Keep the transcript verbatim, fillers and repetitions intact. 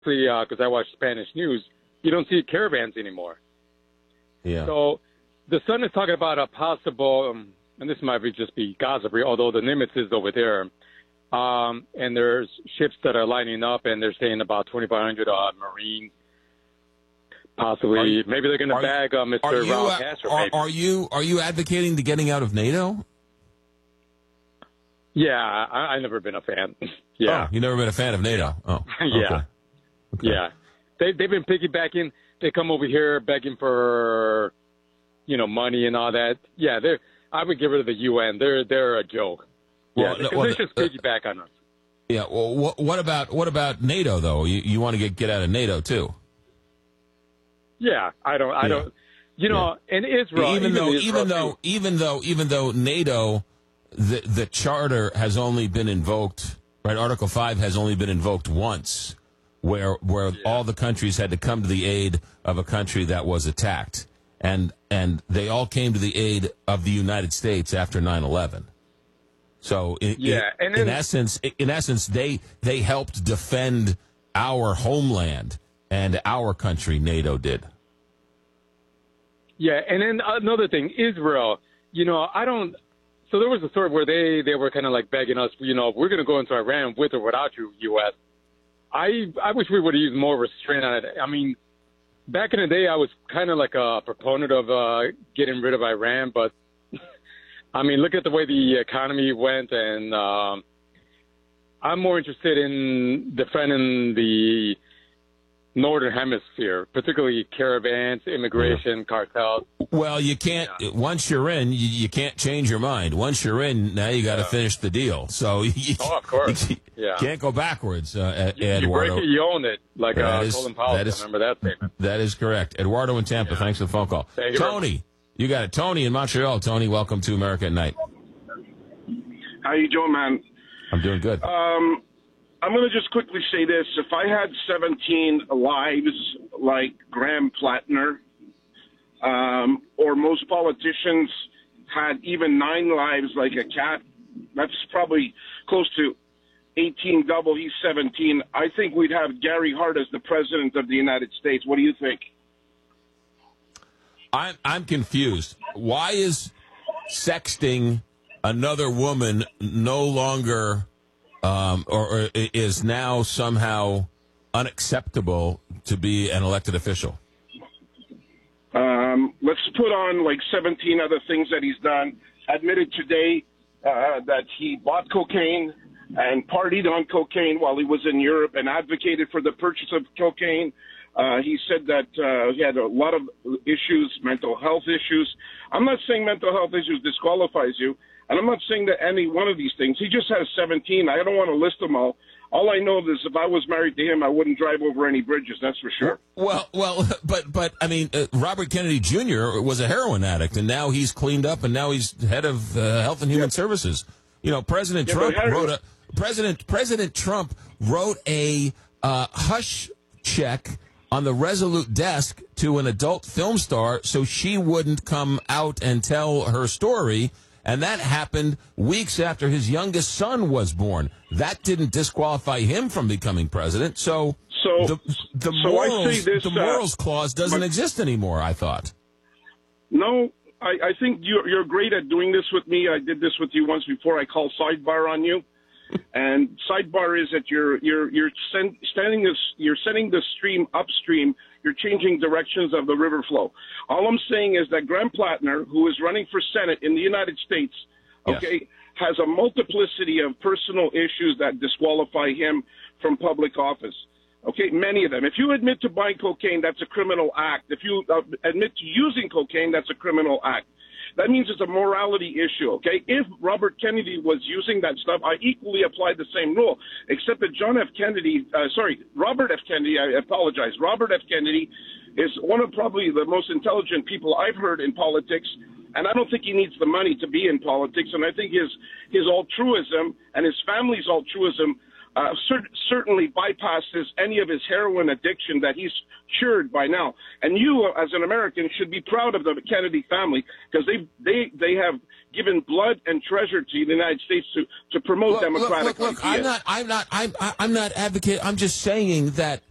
because I watch Spanish news, you don't see caravans anymore. Yeah. So the Sun is talking about a possible, um, and this might be just be gossip, although the Nimitz is over there, um, and there's ships that are lining up, and they're saying about twenty-five hundred uh, Marines. Possibly, you, maybe they're going to bag uh, Mister Raul Castro. Are, are you are you advocating the getting out of NATO? Yeah, I, I've never been a fan. yeah, oh, you've never been a fan of NATO. Oh, yeah, okay. Okay. yeah. They they've been piggybacking. They come over here begging for, you know, money and all that. Yeah, they're. I would get rid of the U N. They're they're a joke. Well, yeah, well, they just uh, piggyback on us. Yeah. Well, what, what about what about NATO though? You you want to get get out of NATO too? Yeah, I don't. I yeah. don't. You know, yeah. in Israel, even, even though Israel, even though even though even though NATO, the the charter has only been invoked. Right, Article Five has only been invoked once, where where yeah. all the countries had to come to the aid of a country that was attacked, and and they all came to the aid of the United States after nine eleven. So, in, yeah, in, and then, in essence, in essence, they they helped defend our homeland and our country. NATO did. Yeah, and then another thing, Israel. You know, I don't. So there was a story where they, they were kind of like begging us, you know, we're going to go into Iran with or without you, U S. I I wish we would have used more restraint on it. I mean, back in the day, I was kind of like a proponent of uh, getting rid of Iran, but I mean, look at the way the economy went, and um, I'm more interested in defending the Northern Hemisphere, particularly caravans, immigration, yeah. cartels. Well, you can't, yeah. once you're in, you, you can't change your mind. Once you're in, now you got to yeah. finish the deal. So you, oh, of course. you yeah. can't go backwards, uh, you, Eduardo. You break it, you own it, like uh, is, Colin Powell. That is, remember that statement. That is correct. Eduardo in Tampa, yeah. thanks for the phone call. Thank Tony, you, you got it. Tony in Montreal. Tony, welcome to America at Night. How you doing, man? I'm doing good. Um, I'm going to just quickly say this. If I had seventeen lives like Graham Plattner, um, or most politicians had even nine lives like a cat, that's probably close to eighteen double, he's seventeen. I think we'd have Gary Hart as the president of the United States. What do you think? I'm, I'm confused. Why is sexting another woman no longer... Um, or, or is now somehow unacceptable to be an elected official? Um, let's put on like seventeen other things that he's done. Admitted today uh, that he bought cocaine and partied on cocaine while he was in Europe and advocated for the purchase of cocaine. Uh, he said that uh, he had a lot of issues, mental health issues. I'm not saying mental health issues disqualifies you. And I'm not saying that any one of these things. He just has seventeen. I don't want to list them all. All I know is if I was married to him, I wouldn't drive over any bridges. That's for sure. Well, well, but but I mean, uh, Robert Kennedy Junior was a heroin addict, and now he's cleaned up, and now he's head of uh, Health and Human yeah. Services. You know, President yeah, Trump wrote a President President Trump wrote a uh, hush check on the Resolute desk to an adult film star, so she wouldn't come out and tell her story. And that happened weeks after his youngest son was born. That didn't disqualify him from becoming president. So, so the, the so morals, I say this, the morals uh, clause doesn't but, exist anymore, I thought. No, I, I think you're, you're great at doing this with me. I did this with you once before. I called sidebar on you. And sidebar is that you're you're you're send, standing this you're sending the stream upstream. You're changing directions of the river flow. All I'm saying is that Graham Plattner, who is running for Senate in the United States, okay, yes. has a multiplicity of personal issues that disqualify him from public office. Okay, many of them. If you admit to buying cocaine, that's a criminal act. If you uh, admit to using cocaine, that's a criminal act. That means it's a morality issue, okay? If Robert Kennedy was using that stuff, I equally applied the same rule, except that John F. Kennedy, uh, sorry, Robert F. Kennedy, I apologize, Robert F. Kennedy is one of probably the most intelligent people I've heard in politics, and I don't think he needs the money to be in politics, and I think his, his altruism and his family's altruism Uh, cer- certainly bypasses any of his heroin addiction that he's cured by now. And you, as an American, should be proud of the Kennedy family because they they they have given blood and treasure to the United States to to promote look, democratic look, look, look, ideas. I'm not. I'm not. I'm. I'm not advocating. I'm just saying that